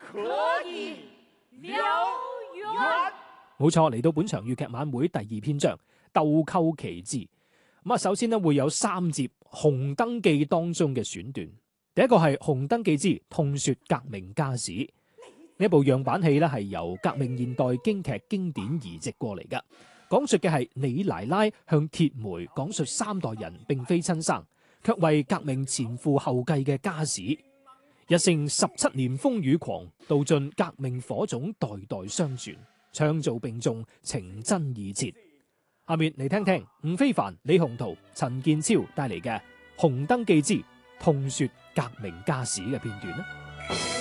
可以燎原。 冇錯，嚟到本場粵劇晚會第二篇章鬥媾奇志。首先呢會有3節《紅燈記》當中嘅選段。第一個係《紅燈記之痛說革命家史》，呢部樣板戲呢係由革命現代京劇經典移植過嚟噶，講述嘅係李奶奶向鐵梅講述3代人並非親生，卻為革命前赴後繼嘅家史。一姓17年風雨狂，道盡革命火種代代相傳，唱做並重，情真意切。下面嚟聽聽吳非凡、李鴻圖、陳建超帶嚟嘅《紅燈記之痛說革命家史》嘅片段啦。